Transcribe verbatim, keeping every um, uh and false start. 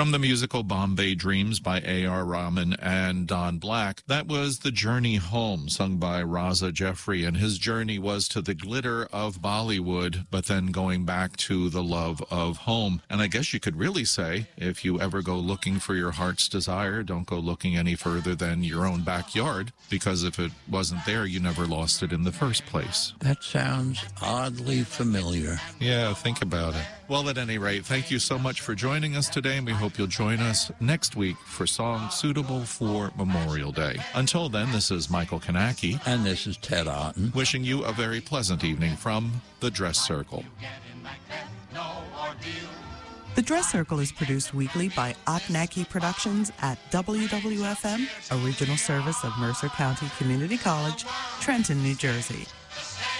From the musical Bombay Dreams by A R. Rahman and Don Black, that was The Journey Home, sung by Raza Jeffrey, and his journey was to the glitter of Bollywood, but then going back to the love of home. And I guess you could really say, if you ever go looking for your heart's desire, don't go looking any further than your own backyard, because if it wasn't there, you never lost it in the first place. That sounds oddly familiar. Yeah, think about it. Well, at any rate, thank you so much for joining us today, and we hope you'll join us next week for songs suitable for Memorial Day. Until then, this is Michael Kanaki. And this is Ted Otten. Wishing you a very pleasant evening from The Dress Circle. The Dress Circle is produced weekly by Otnaki Productions at W W F M, original service of Mercer County Community College, Trenton, New Jersey.